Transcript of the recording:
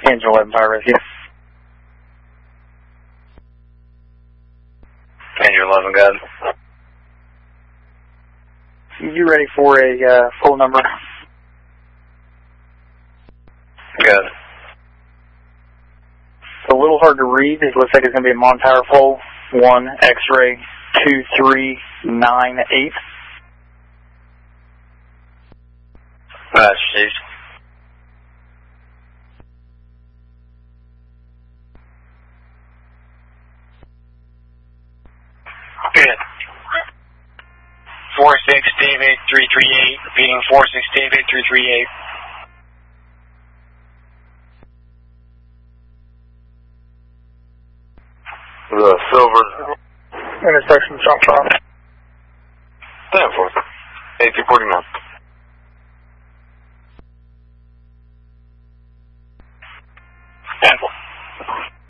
Engine 11 Fire Rescue. Engine 11, good. You ready for a full number? Good. It's a little hard to read. It looks like it's going to be a Mon Tower Foal 1 X-ray 2398. That's received. Good. 46 David 338, repeating 46 David 338. The Silver. Intersection jump off.